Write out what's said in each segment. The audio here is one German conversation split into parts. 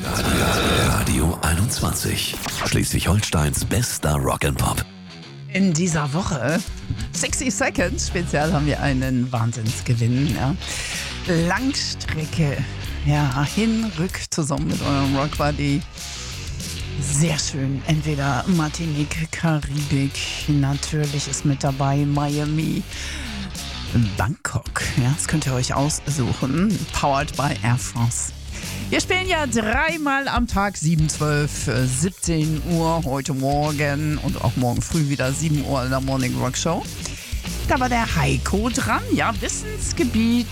Radio 21. Schleswig-Holsteins bester Rock'n'Pop. In dieser Woche 60 Seconds speziell haben wir einen Wahnsinnsgewinn. Ja. Langstrecke, ja, hin, rück zusammen mit eurem Rock Buddy. Sehr schön. Entweder Martinique, Karibik, natürlich ist mit dabei Miami, Bangkok. Ja, das könnt ihr euch aussuchen. Powered by Air France. Wir spielen ja dreimal am Tag, 7, 12, 17 Uhr heute Morgen und auch morgen früh wieder 7 Uhr in der Morning Rock Show. Da war der Heiko dran, ja, Wissensgebiet,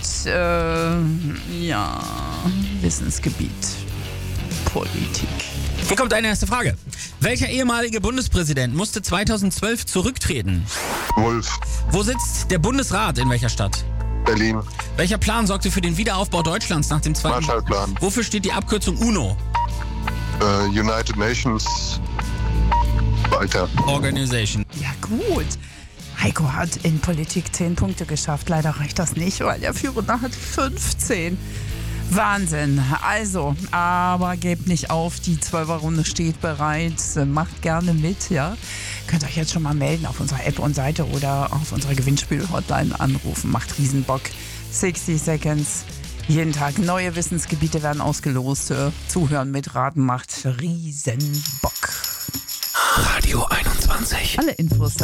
Wissensgebiet, Politik. Hier kommt deine erste Frage. Welcher ehemalige Bundespräsident musste 2012 zurücktreten? Wolf, Wo sitzt der Bundesrat, in welcher Stadt? Berlin, Welcher Plan sorgte für den Wiederaufbau Deutschlands nach dem Zweiten Marshallplan, Wofür steht die Abkürzung UNO? United Nations, weiter. Organization. Ja gut, Heiko hat in Politik 10 Punkte geschafft. Leider reicht das nicht, weil der Führende hat 15. Wahnsinn. Also, aber gebt nicht auf, die 12er-Runde steht bereit. Macht gerne mit, ja. Könnt euch jetzt schon mal melden auf unserer App und Seite oder auf unserer Gewinnspiel-Hotline anrufen. Macht Riesenbock. 60 Seconds. Jeden Tag neue Wissensgebiete werden ausgelost. Zuhören, mitraten macht Riesenbock. Radio 21. Alle Infos